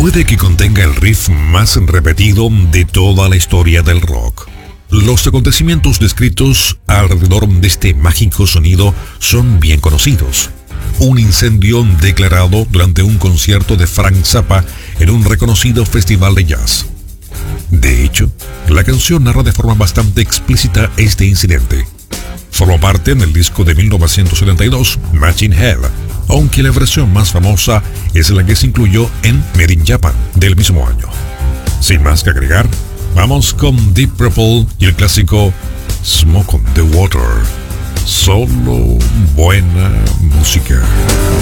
puede que contenga el riff más repetido de toda la historia del rock. Los acontecimientos descritos alrededor de este mágico sonido son bien conocidos. Un incendio declarado durante un concierto de Frank Zappa en un reconocido festival de jazz. De hecho, la canción narra de forma bastante explícita este incidente. Formó parte del disco de 1972, Machine Head, aunque la versión más famosa es la que se incluyó en Made in Japan del mismo año. Sin más que agregar, vamos con Deep Purple y el clásico Smoke on the Water. Solo buena música.